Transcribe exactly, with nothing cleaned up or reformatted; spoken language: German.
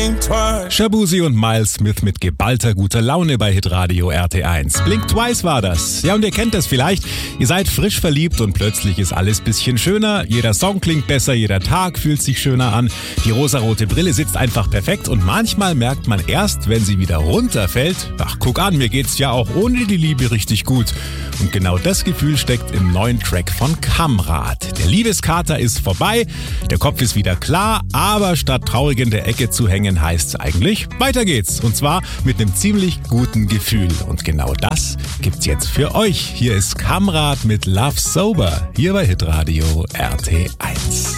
think twice. Shabuzi und Miles Smith mit geballter guter Laune bei Hitradio R T eins. Blink Twice war das. Ja, und ihr kennt das vielleicht. Ihr seid frisch verliebt und plötzlich ist alles bisschen schöner. Jeder Song klingt besser, jeder Tag fühlt sich schöner an. Die rosarote Brille sitzt einfach perfekt und manchmal merkt man erst, wenn sie wieder runterfällt, ach, guck an, mir geht's ja auch ohne die Liebe richtig gut. Und genau das Gefühl steckt im neuen Track von Kamrat. Der Liebeskater ist vorbei, der Kopf ist wieder klar, aber statt traurig in der Ecke zu hängen, heißt's eigentlich, weiter geht's. Und zwar mit einem ziemlich guten Gefühl. Und genau das gibt's jetzt für euch. Hier ist Kamrat mit Love Sober, hier bei Hitradio R T eins.